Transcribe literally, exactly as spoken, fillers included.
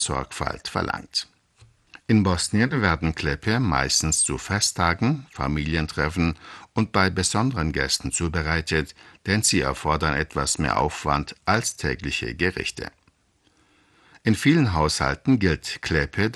Sorgfalt verlangt. In Bosnien werden Klepe meistens zu Festtagen, Familientreffen und bei besonderen Gästen zubereitet, denn sie erfordern etwas mehr Aufwand als tägliche Gerichte. In vielen Haushalten gilt Klepe